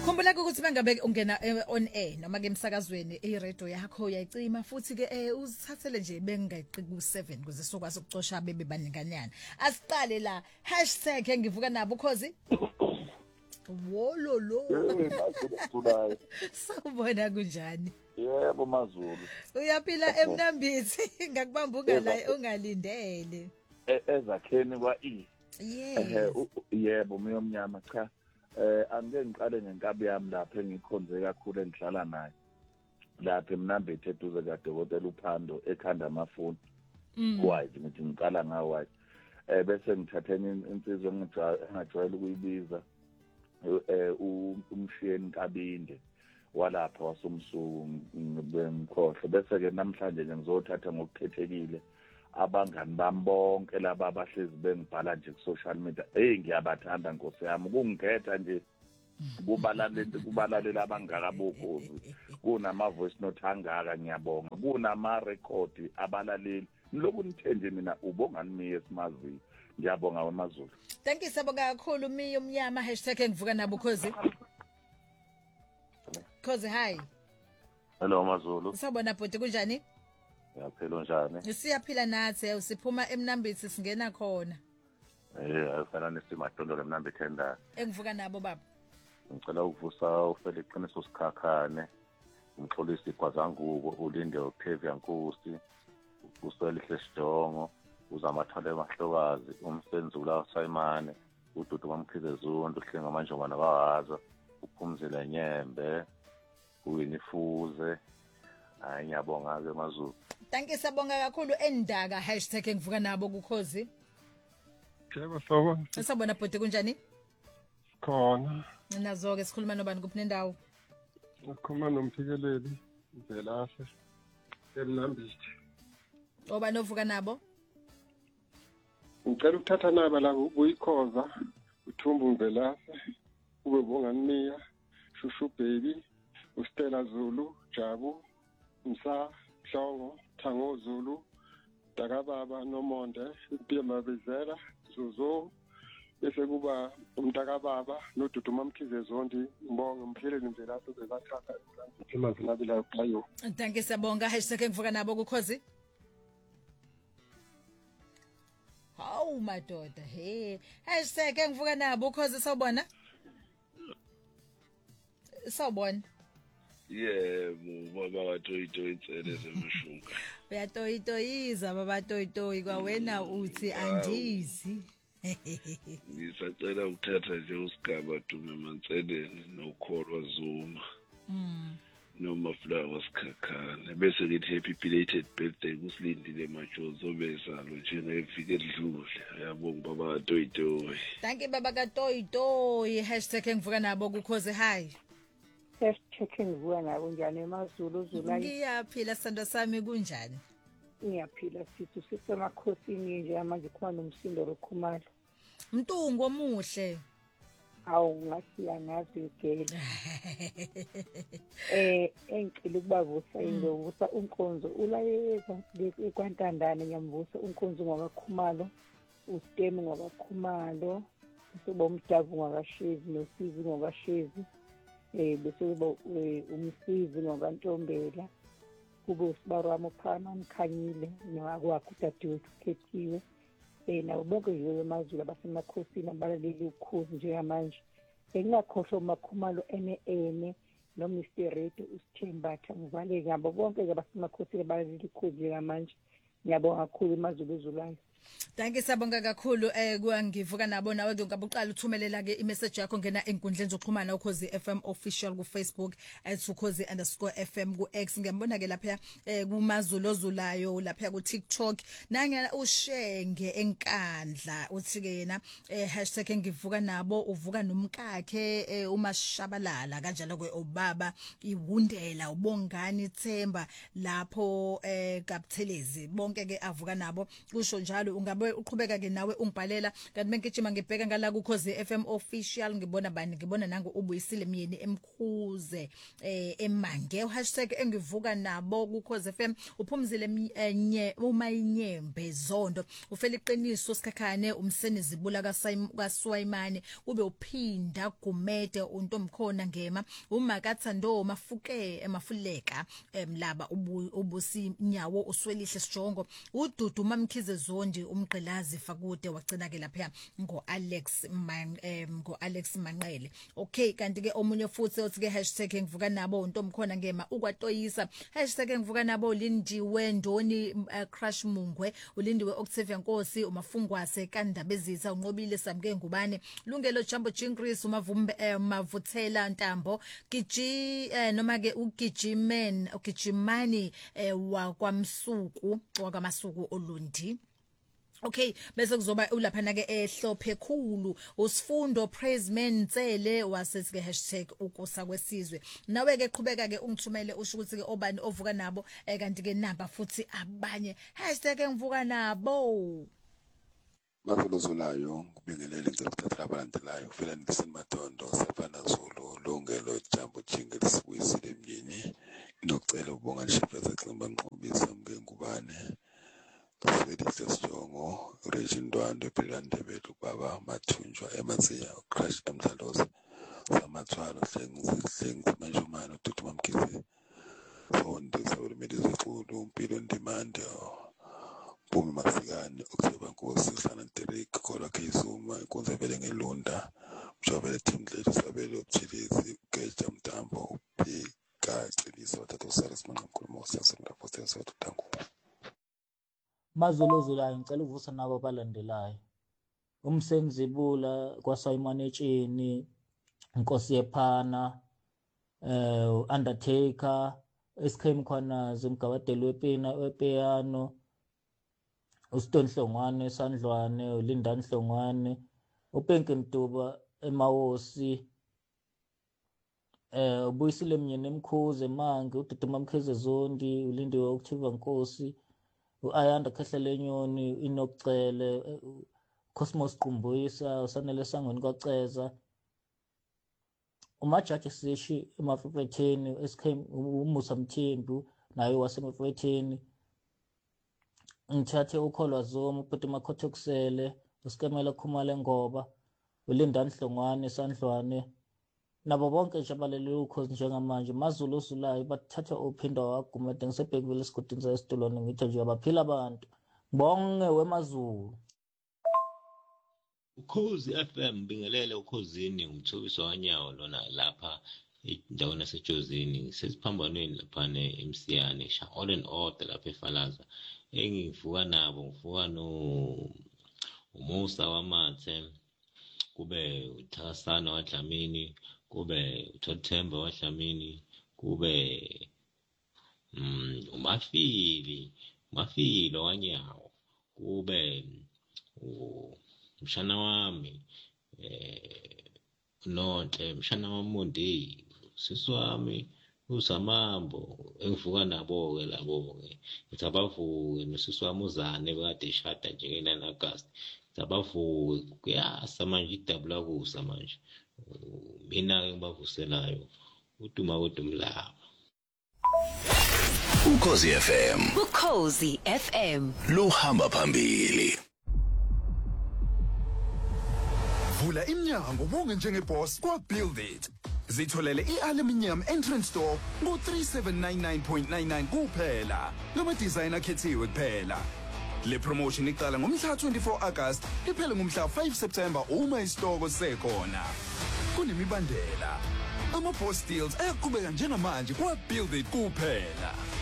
Khumbula ukuthi mangabe ungena on air noma ke emsakazweni iradio yakho uyayicima futhi ke uzithathele nje bengayiqi ku7 ukuze sokwazi ukucosha bebe baninganyana. Asiqale la #engivuka nabo ukhozi. Wololo. Sawubona kunjani? Yebo Mazulu. Uyaphila eMnambithi ngakubamba ungalindele. Ezakheni kwa Yes. Yebo mnyama cha. Angeke ngiqale ngenkabi yami lapha engikhonze kakhulu engihlala naye. Lapha eMnambithi eduze kaDokotela uPhando ekhanda amafoni. White ngithi ngiqala nga white. Bese ngithatheni insizwe engajwayele ukuyibiza umshiyeni Kabinde walapha wasomsuku ngibengikhohle bese ke namhlanje ngizothatha ngokukhethekile abangani bami bonke laba abahlezi bengibhala nje ku social media ngiyabathanda Nkosi yami ukungikhetha nje kubalalela abangakabokhozi kunama voice note angaka ngiyabonga kunama record abalaleli niloku nithenje mina ubongani miye simazi ngiyabonga weMazulu. Thank you sabonga kakhulu Miyo Mnyama #engivuka nabo ukhozi. Khozi hi. Hello Mazulu. Sawubona bhuti kunjani? Yaphela njani? Siyaphila nathi usiphuma eMnambithi singena khona. Afana nesimadondolo eMnambithi enda. Engivuka nabo baba. Ngicela ukuvusa ufele iqiniso sikhakhane. Ngixolisa igwazangubo ulinde uPhevia Nkosi. Uselihle Sidongo. Uzamathole emahlokazi umsenzula Simon uDudu Mamkhize Zondo uhlenga manjomana kawaza uphumzela Nyembe uyinifuze ngiyabonga ke Mazulu. Thank you sabonga kakhulu endaka #engivuka nabo ukhozi. Yebo sobo. Sawubona bhuti kunjani? Khona. Nazo ke sikhuluma nobani kuphi nendawo? Ngikhuluma noMphikeleli Mvelahle eMnambithi. Oba novuka nabo? Ngicela ukuthatha naba la ubuyikhoza uThumbu Mvelahle ube bonganiya Shushu Baby uStella Zulu Jabu Msa Hlongo Thango Zulu Takababa noMonde Impilo Bezela Zuzu bese kuba umntakababa noDudu Mamkhize Zondi ngibonga Mphikeleli Mvelahle bebathatha emazina playo. Thank you sabonga #engivuka nabo ukhozi. Hawu madoda #engivuka nabo ukhozi sawubona? Sawubona? Yebo baba watoyitoyi insele zemshuka. Uyatoyitoyiza baba toyitoyi kwawena uthi andizi. Ngisacela ukuthatha nje usigaba Dume Manseleni noKholwa Zuma. Noma Flowers Khakhane bese ngithi happy belated birthday kusilindile Majozo bezalo nje ngeviki edlule. Yabonga baba watoyitoyi. Thank you baba kaToyitoyi #engivuka nabo ukhozi hi. Engivuka nabo njani eMazulu uzulayo? Ngiyaphila sando sami kunjani? Ngiyaphila sithi sisemakhosini nje manje khona nomsindo lokhumalo. Mntungu omuhle. Awu ngathi yangazi igela. Engicela ukubavusa ingovusa unkonzo ulayeza ekwantandane ngiyamvusa unkonzo ngakakhumalo uStemi ngakakhumalo uSibo Mdavu ngakashezi noSizi ngakashezi bese kuba umsizi ngokaNtombela kube uSibarwamo Phama Mkhanyile nowakwakho uDadewethu Khethiwe nawo bonke nje eMazulu abasemakhosini abalaleli ukhozi njengamanje engingakhohlwa uMakhumalo ene no Mr Radio uSithembatha ngivale ngabo bonke abasemakhosini abalaleli ukhozi njengamanje ngiyabonga kakhulu eMazulu ezulayo. Thank you sabonga kakhulu kuyangivuka nabo nawe ke ngabuqala uthumelela ke imessage yakho ngena enkundleni zokuxhumana ukhozi FM official ku Facebook @ukhozi_FM ku X ngiyambona ke lapha kuMazulu ozulayo lapha ku TikTok nanga ushenge enkandla uthi ke yena #engivuka nabo uvuka nomkakhe uMashabalala kanjalo ke obaba iwundela ubongani Themba lapho kaButhelezi bonke ke avuka nabo kusho njalo ungabe uyabe uqhubeka ke nawe ungibhalela kanti mengijima ngibheka ngala ku Ukhozi FM official ngibona bani ngibona nangu ubuyisile myeni emkhuze emange #engivuka nabo ku Ukhozi FM uphumzile umayinyembe zondo ufela iqiniso sikhakhane umseni zibula kaSwayimane ube uphinda Gumede untomkhona ngema uMakathando mafuleka mlaba ubusi nyawo uswelihle sijongo uDudu Mamkhize Zondi umgqilazi fakude wagcina ke lapha ngo-Alex Manqele. Okay kanti ke omunye futhi othi ke #engivuka nabo untomkhona ngema ukwatoyisa #engivuka nabo Lindiwe Ndoni Crush Mungwe ulindiwe Octavia Nkosi umafungwase kaNdabezitha unqobile Samke Ngubane Lungelo Jambo Jinkris umavumbe mavuthela Ntambo Giji noma ke ugijimani wakwamasuku olundi. Okay bese kuzoba ulaphana ke ehlophe khulu usifundo Praiseman Ntsele wasethi ke #ukusa kwesizwe nawe ke qhubeka ke ungithumele usho ukuthi ke obani ovuka nabo kanti ke namba futhi abanye #engivuka nabo Mazolozolayo kubingelele ngicela ukuthatha abalandelayo ufela Nelson Matondo Sefana Zulu Lungelo Jambo Jingle Sibuyisile Myeni ngicela ubonga Sheffield Ximba Nqobisa Samke Ngubane Sedihle Sijongo Regine Ndwandwe Philandebethu Baba Mathunjwa Ematsiya Crash Emdlalozi Samathwalo Hlengi Manjumana Dudu Mamkhize Sonde Sawulimedi Zulu Impilo Ndimande Bumi Masikane Octavia Nkosi Hlana Derek Khola Khizuma Inkunzi vele ngelunda Mjobele Thimdlele Sabele Uthilisi Geja Mtambo Ubhika Ciniso wathatha usala simanqamkhulumo siyasonda poster sethu dangu Mazolozolayo ngicela uvusa nabo abalandelayo umsenzibula kwaSayimane Etsheni Inkosi yephana Undertaker Esikhemkhwanazi Mgabadeli wepiano uStone Hlongwane Sandlwane uLindani Hlongwane uPenke Mduba eMawosi ubuyisile Myeni emkhuze emange uDudu Mamkhize Zondi ulindiwe Octavia Nkosi uAyanda Khehlelenyoni inokucele Cosmos Qumbuyisa usanele sangweni kwaCeza umajaji Sishi emafefetheni umusa Mthembu naye wasemafefetheni ngithathe ukholwa Zoma ubhuti Makhotho Kusele uSikemela Khumalo Ngoba uLindani Hlongwane Sandlwane nabo bonke nje abalele Ukhozi njengamanje Mazulu Zulayo bathatha uphinda waGumede ngisebhekile esigudini sesitulwane ngithi nje abaphila abantu bonke weMazulu Ukhozi FM bingelele ukhozini umthobiso wanyawo lona lapha endaweni yaseJozini sesiphambanweni lapha eMsiyane sha all in all lapha eFalaza engivuka nabo ngivuka no Umusa wamathe kube uThakasana waDlamini kube uThothemba waDlamini kube umafilo wanyawo kube mshana wami Nonhle mshana waMondi siswami uSamambo engivuka nabo ke labo ke ngithi abavuke nosiswami uZane bekade eshada nje ke August abavuke kuyasa manje idabula kusa manje mina ke ngibavuselayo uduma kodumlaba Ukhozi FM Ukhozi FM luhamba phambili Vula iminyango bonke njengeboss kwaBuild It. Zitholele ialuminium entrance door ngo3799.99 kuphela. Noma design akhethiwe kuphela. Le promotion iqala ngomhla 24 August iphele ngomhla 5 September uma isitoko sekhona. Kunemibandela. Ama boss deals ayaqhubeka njengamanje kwaBuild It kuphela.